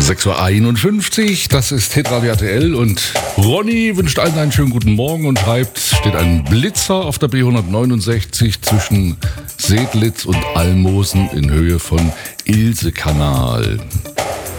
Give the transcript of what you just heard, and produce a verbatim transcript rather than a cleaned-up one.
sechs Uhr einundfünfzig, das ist Hitradio R T L und Ronny wünscht allen einen schönen guten Morgen und schreibt, steht ein Blitzer auf der B hundertneunundsechzig zwischen Sedlitz und Almosen in Höhe von Ilsekanal.